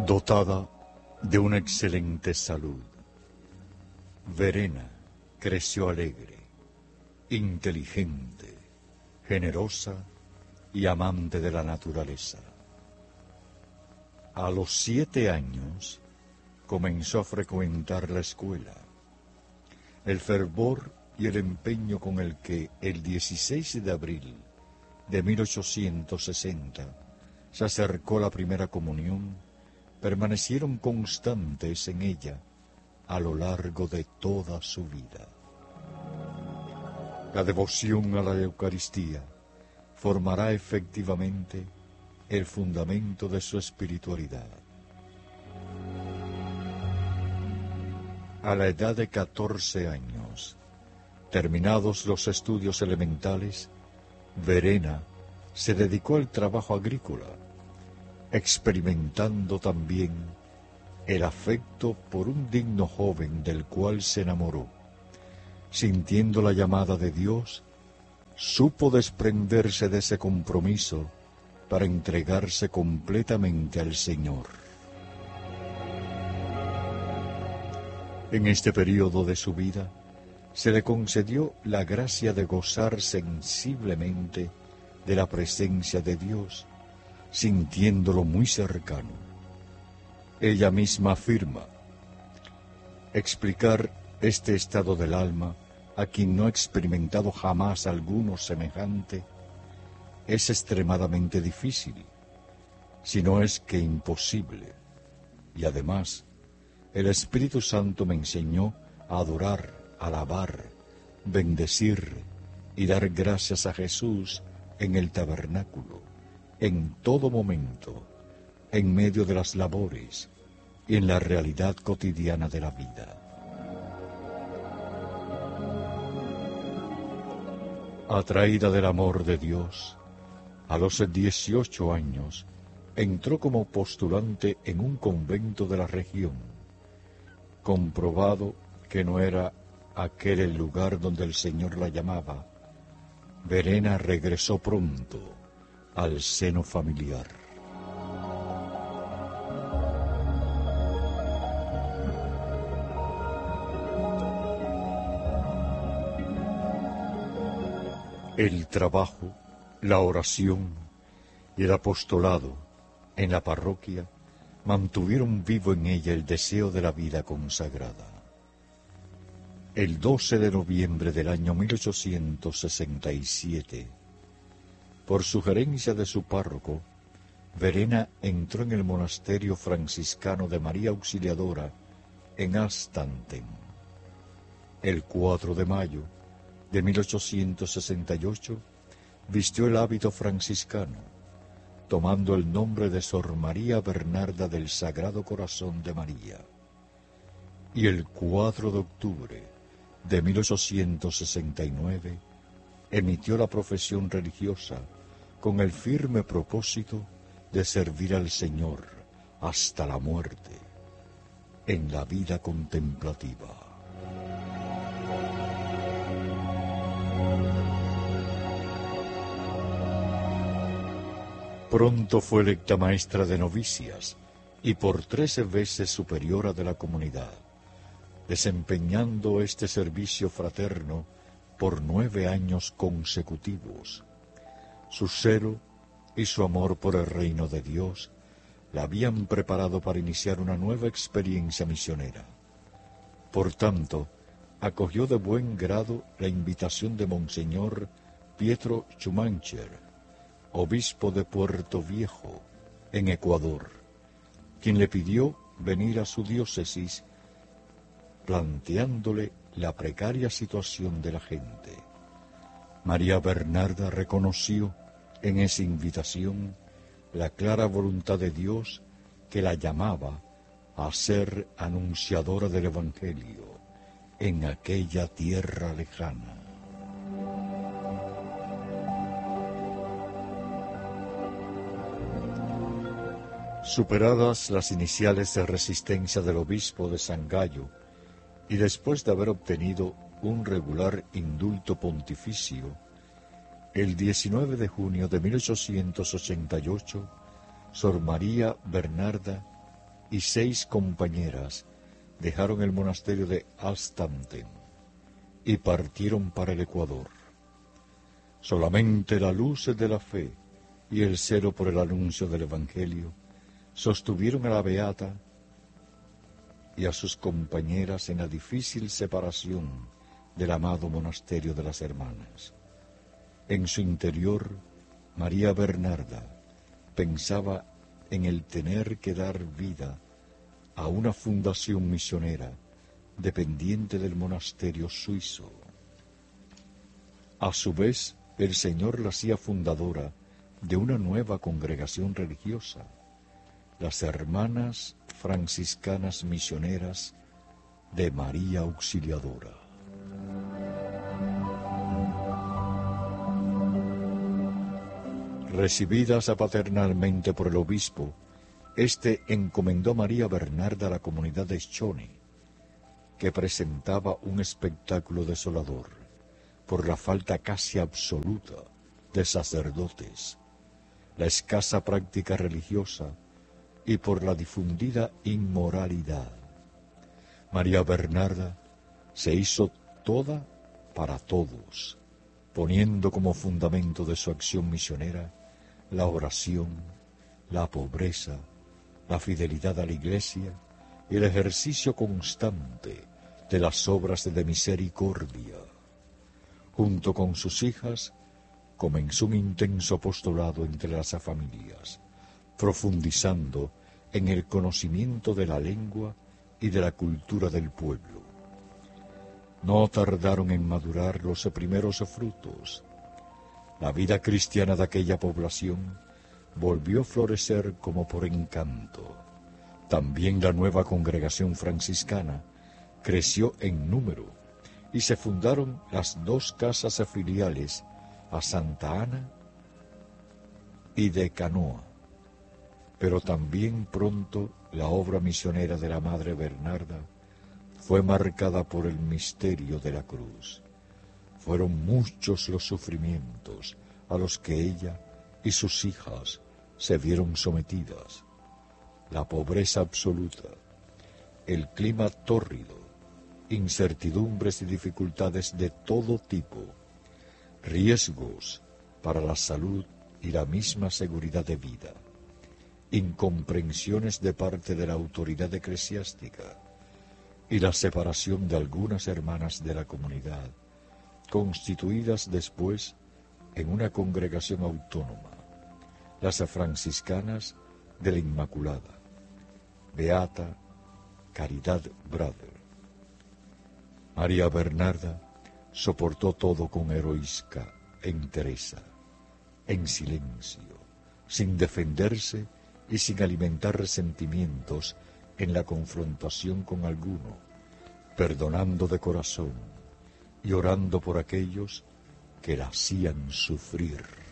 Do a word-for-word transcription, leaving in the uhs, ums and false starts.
Dotada de una excelente salud, Verena creció alegre, inteligente, generosa y amante de la naturaleza. A los siete años comenzó a frecuentar la escuela. El fervor y el empeño con el que el dieciséis de abril de mil ochocientos sesenta se acercó a la primera comunión permanecieron constantes en ella a lo largo de toda su vida. La devoción a la Eucaristía formará efectivamente el fundamento de su espiritualidad. A la edad de catorce años, terminados los estudios elementales, Verena se dedicó al trabajo agrícola, experimentando también el afecto por un digno joven del cual se enamoró. Sintiendo la llamada de Dios, supo desprenderse de ese compromiso para entregarse completamente al Señor. En este período de su vida, se le concedió la gracia de gozar sensiblemente de la presencia de Dios, sintiéndolo muy cercano. Ella misma afirma: explicar este estado del alma a quien no ha experimentado jamás alguno semejante es extremadamente difícil, si no es que imposible. Y además, el Espíritu Santo me enseñó a adorar, alabar, bendecir y dar gracias a Jesús en el tabernáculo, en todo momento, en medio de las labores y en la realidad cotidiana de la vida. Atraída del amor de Dios, a los dieciocho años entró como postulante en un convento de la región. Comprobado que no era aquel el lugar donde el Señor la llamaba, Verena regresó pronto al seno familiar. El trabajo, la oración y el apostolado en la parroquia mantuvieron vivo en ella el deseo de la vida consagrada. El doce de noviembre del año mil ochocientos sesenta y siete, por sugerencia de su párroco, Verena entró en el monasterio franciscano de María Auxiliadora en Astanten. El cuatro de mayo de mil ochocientos sesenta y ocho vistió el hábito franciscano, tomando el nombre de Sor María Bernarda del Sagrado Corazón de María. Y el cuatro de octubre de mil ochocientos sesenta y nueve emitió la profesión religiosa con el firme propósito de servir al Señor hasta la muerte en la vida contemplativa. Pronto fue electa maestra de novicias y por trece veces superiora de la comunidad, desempeñando este servicio fraterno por nueve años consecutivos. Su celo y su amor por el reino de Dios la habían preparado para iniciar una nueva experiencia misionera. Por tanto, acogió de buen grado la invitación de Monseñor Pietro Schumacher, obispo de Puerto Viejo, en Ecuador, quien le pidió venir a su diócesis, planteándole la precaria situación de la gente. María Bernarda reconoció en esa invitación la clara voluntad de Dios que la llamaba a ser anunciadora del Evangelio en aquella tierra lejana. Superadas las iniciales de resistencia del obispo de San Gallo, y después de haber obtenido un regular indulto pontificio, el diecinueve de junio de mil ochocientos ochenta y ocho, Sor María Bernarda y seis compañeras dejaron el monasterio de Alstanten y partieron para el Ecuador. Solamente la luz de la fe y el celo por el anuncio del Evangelio sostuvieron a la beata y a sus compañeras en la difícil separación del amado monasterio de las Hermanas. En su interior, María Bernarda pensaba en el tener que dar vida a una fundación misionera dependiente del monasterio suizo. A su vez, el Señor la hacía fundadora de una nueva congregación religiosa, las Hermanas Franciscanas Misioneras de María Auxiliadora. Recibidas paternalmente por el obispo, éste encomendó a María Bernarda a la comunidad de Schone, que presentaba un espectáculo desolador por la falta casi absoluta de sacerdotes, la escasa práctica religiosa y por la difundida inmoralidad. María Bernarda se hizo toda para todos, poniendo como fundamento de su acción misionera la oración, la pobreza, la fidelidad a la Iglesia y el ejercicio constante de las obras de misericordia. Junto con sus hijas, comenzó un intenso apostolado entre las familias, profundizando en el conocimiento de la lengua y de la cultura del pueblo. No tardaron en madurar los primeros frutos. La vida cristiana de aquella población volvió a florecer como por encanto. También la nueva congregación franciscana creció en número y se fundaron las dos casas filiales a Santa Ana y de Canoa. Pero también pronto la obra misionera de la Madre Bernarda fue marcada por el misterio de la cruz. Fueron muchos los sufrimientos a los que ella y sus hijas se vieron sometidas. La pobreza absoluta, el clima tórrido, incertidumbres y dificultades de todo tipo, riesgos para la salud y la misma seguridad de vida, incomprensiones de parte de la autoridad eclesiástica y la separación de algunas hermanas de la comunidad, constituidas después en una congregación autónoma, las franciscanas de la Inmaculada, Beata Caridad Brother. María Bernarda soportó todo con heroica entereza, en silencio, sin defenderse y sin alimentar resentimientos en la confrontación con alguno, perdonando de corazón y orando por aquellos que la hacían sufrir.